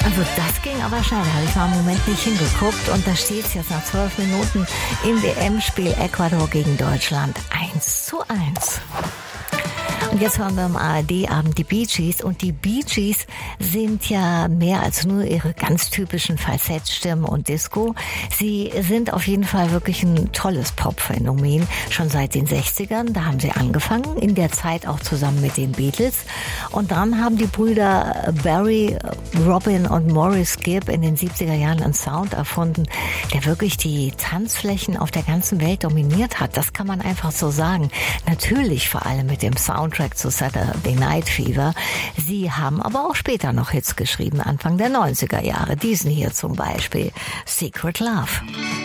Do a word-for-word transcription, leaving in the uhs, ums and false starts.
Also das ging aber schnell, da habe ich mal einen Moment nicht hingeguckt und da steht es jetzt nach zwölf Minuten im W M-Spiel Ecuador gegen Deutschland eins zu eins. Und jetzt hören wir am A R D-Abend die Bee Gees. Und die Bee Gees sind ja mehr als nur ihre ganz typischen Falsettstimmen und Disco. Sie sind auf jeden Fall wirklich ein tolles Pop-Phänomen. Schon seit den sechzigern, da haben sie angefangen, in der Zeit auch zusammen mit den Beatles. Und dann haben die Brüder Barry, Robin und Maurice Gibb in den siebziger Jahren einen Sound erfunden, der wirklich die Tanzflächen auf der ganzen Welt dominiert hat. Das kann man einfach so sagen. Natürlich vor allem mit dem Soundtrack zu Saturday Night Fever. Sie haben aber auch später noch Hits geschrieben, Anfang der neunziger Jahre. Diesen hier zum Beispiel, Secret Love.